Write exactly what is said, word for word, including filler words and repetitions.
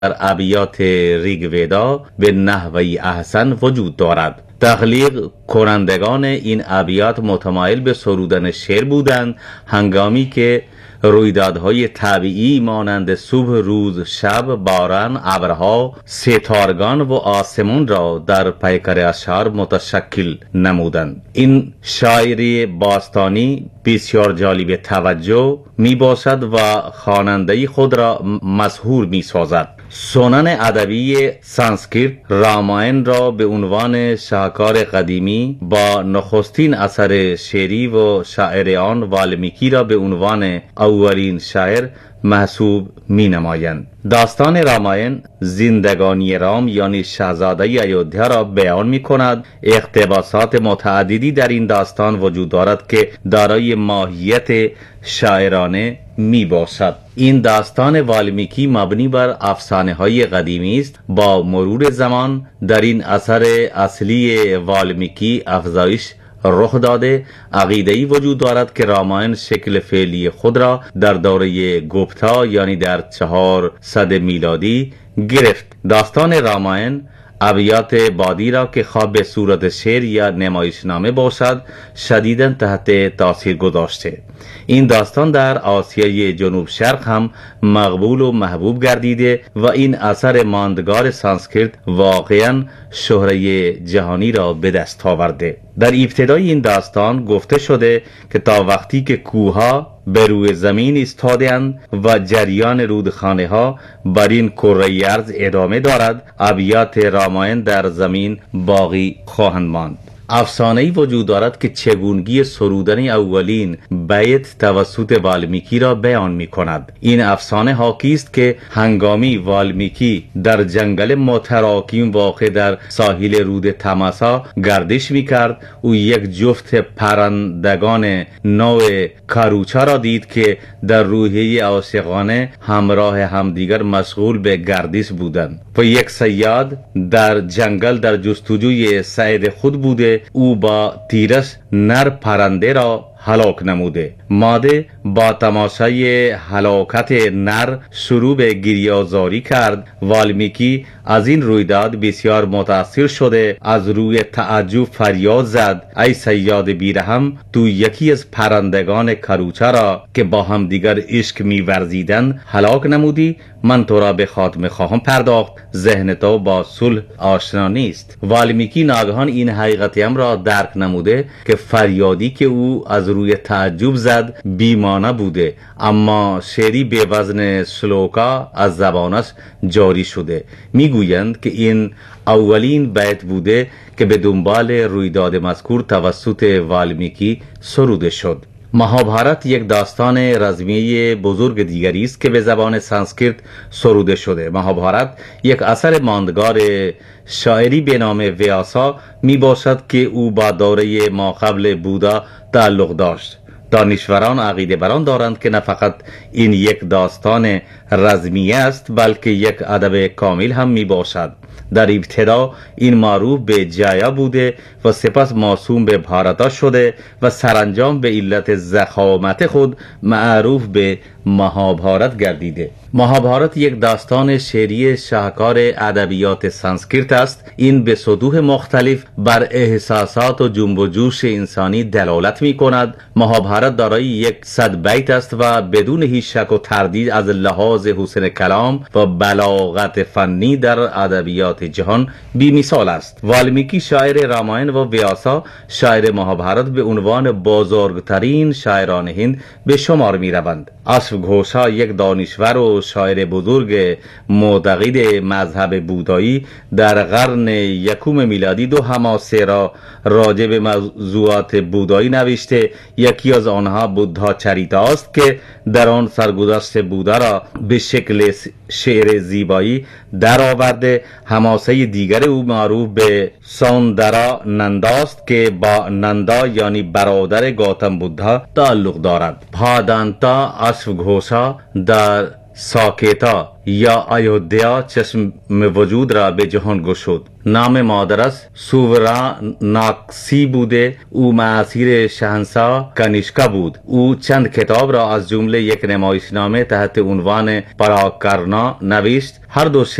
در ابیات ریگویدا به نحوی احسن وجود دارد. تخلیق کنندگان این ابیات متمایل به سرودن شعر بودند هنگامی که رویدادهای طبیعی مانند صبح، روز، شب، باران، ابرها، ستارگان و آسمان را در پیکر اشعار متشکل نمودند. این شاعری باستانی بسیار جالب توجه می باشد و خواننده خود را مسحور می سازد. سنن ادبی سانسکریت راماین را به عنوان شاهکار قدیمی با نخستین اثر شعری و شاعر آن والمیکی را به عنوان اولین شاعر محسوب می نمایند. داستان راماین زندگانی رام یعنی شاهزاده ایودھیا را بیان می کند. اقتباسات متعددی در این داستان وجود دارد که دارای ماهیت شاعرانه می باشد. این داستان والمیکی مبنی بر افسانه های قدیمی است. با مرور زمان در این اثر اصلی والمیکی افزایش رخ داده. عقیده‌ای وجود دارد که راماین شکل فعلی خود را در دوره گوپتا یعنی در چهارصد میلادی گرفت. داستان راماین ابیات بادی را که خواه به صورت شعر یا نمایشنامه باشد شدیداً تحت تاثیر گذاشته. این داستان در آسیای جنوب شرق هم مقبول و محبوب گردیده و این اثر ماندگار سانسکریت واقعاً شهره جهانی را به دست آورده. در ابتدای این داستان گفته شده که تا وقتی که کوهها به روی زمین ایستاده‌اند و جریان رودخانه ها بر این کره ارض ادامه دارد، ابیات راماین در زمین باقی خواهند ماند. افسانه‌ای وجود دارد که چگونگی سرودن اولین بیت توسط والمیکی را بیان می کند. این افسانه حاکی است که هنگامی والمیکی در جنگل متراکم واقع در ساحل رود تماسا گردش می کرد، او یک جفت پرندگان نوع کاروچا را دید که در روحیه عاشقانه همراه همدیگر مشغول به گردش بودند و یک صیاد در جنگل در جستجوی صید خود بوده. او با تیرش نر پرنده را هلاک نموده. ماده با تماشای هلاکت نر شروع به گریه‌زاری کرد. والمیکی از این رویداد بسیار متاثر شده از روی تعجب فریاد زد: ای صیاد بیرحم، تو یکی از پرندگان کاروچا را که با هم دیگر عشق می‌ورزیدند هلاک نمودی. من تو را به خاتمه خواهم پرداخت. ذهن تو با صلح آشنا نیست. والمیکی ناگهان این حقیقت هم را درک نموده که فریادی که او از روی تعجب زد بیمانه بوده، اما شعری به وزن سلوکا از زبانش جاری شده. میگویند که این اولین بیت بوده که به دنبال رویداد مذکور توسط والمیکی سروده شد. مهابهارت یک داستان رزمی بزرگ دیگری است که به زبان سانسکریت سروده شده. مهابهارت یک اثر ماندگار شاعری به نام ویاسا می باشد که او با دوره ماقبل بودا تعلق داشت. دانشوران عقیده بران دارند که نه فقط این یک داستان رزمی است بلکه یک ادب کامل هم می باشد. در ابتدا این معروف به جایا بوده و سپس موسوم به بھارتا شده و سرانجام به علت ضخامت خود معروف به مهابهارت گردیده. مهابهارت یک داستان شعری شاهکار ادبیات سانسکریت است. این به سطوح مختلف بر احساسات و جنب و جوش انسانی دلالت می کند. مهابهارت دارای یک صد بیت است و بدون هیچ شک و تردید از لحاظ حسن کلام و بلاغت فنی در ادبیات جهان بی مثال است. والمیکی شاعر راماین و ویاسا شاعر مهابهارت به عنوان بزرگترین شاعران هند به شمار می روند. اشو گھوشا یک دانشور و شاعر بزرگ معتقد مذهب بودایی در قرن یکم میلادی دو حماسه را راجع به موضوعات بودایی نوشته. یکی از آنها بودا چریتا است که در آن سرگذشت بودا را به شکل شعر زیبایی در آورده. حماسه دیگر او معروف به سوندرا نندا است که با نندا یعنی برادر گوتم بودا تعلق دارد. بھادانتا اشو گھوشا در ساکیتا یا ایودھیا چشم وجود را به جهان گشود. نام مادرش سووراناکسی بوده. او معاصر شاهنشاه کنیشکا بود. او چند کتاب را از جمله یک نمایشنامه تحت عنوان پراکارنا نوشت. هر دو